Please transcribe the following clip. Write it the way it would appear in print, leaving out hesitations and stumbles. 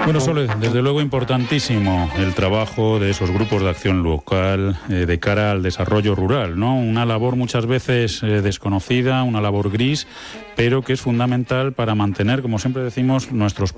Bueno, Sole, desde luego importantísimo el trabajo de esos grupos de acción local de cara al desarrollo rural, ¿no? Una labor muchas veces desconocida, una labor gris, pero que es fundamental para mantener, como siempre decimos, nuestros